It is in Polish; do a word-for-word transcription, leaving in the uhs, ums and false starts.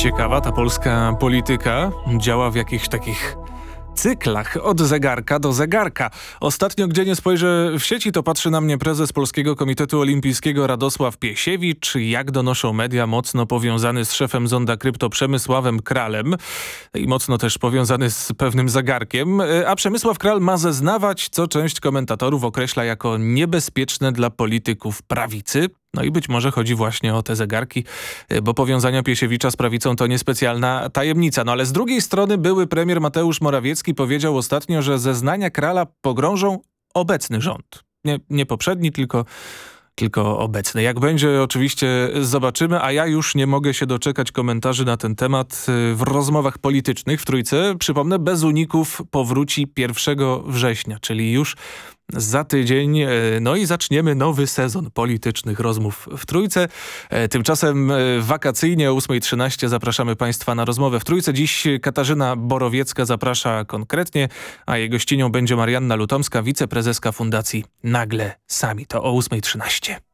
ciekawa ta polska polityka. Działa w jakichś takich cyklach od zegarka do zegarka. Ostatnio, gdzie nie spojrzę w sieci, to patrzy na mnie prezes Polskiego Komitetu Olimpijskiego Radosław Piesiewicz, jak donoszą media, mocno powiązany z szefem Zonda Krypto Przemysławem Kralem i mocno też powiązany z pewnym zegarkiem. A Przemysław Kral ma zeznawać, co część komentatorów określa jako niebezpieczne dla polityków prawicy. No i być może chodzi właśnie o te zegarki, bo powiązania Piesiewicza z prawicą to niespecjalna tajemnica. No ale z drugiej strony były premier Mateusz Morawiecki powiedział ostatnio, że zeznania Krala pogrążą obecny rząd. Nie, nie poprzedni, tylko... tylko obecny. Jak będzie, oczywiście zobaczymy, a ja już nie mogę się doczekać komentarzy na ten temat w rozmowach politycznych w Trójce. Przypomnę, bez uników powróci pierwszego września, czyli już za tydzień. No i zaczniemy nowy sezon politycznych rozmów w Trójce. Tymczasem wakacyjnie o ósma trzynaście zapraszamy Państwa na rozmowę w Trójce. Dziś Katarzyna Borowiecka zaprasza konkretnie, a jej gościnią będzie Marianna Lutomska, wiceprezeska Fundacji Nagle Sami. To o ósma trzynaście.